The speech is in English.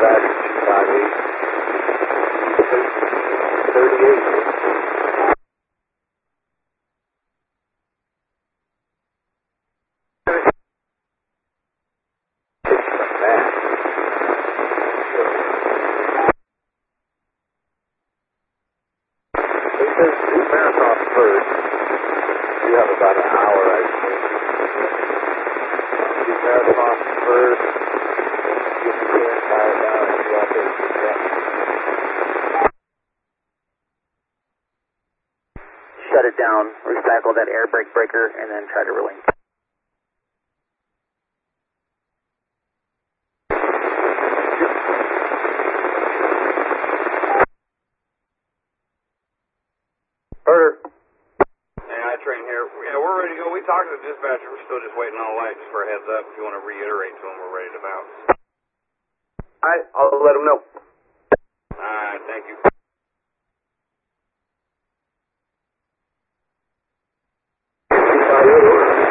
back 258. 38. Marathon first. You have about an hour, I think. Do marathon first. Get the can tire down and drop it. Shut it down, recycle that air brake breaker, and then try to relink. Train here. Yeah, we're ready to go. We talked to the dispatcher. We're still just waiting on lights for a heads up. If you want to reiterate to them, we're ready to bounce. All right, I'll let them know. All right, thank you.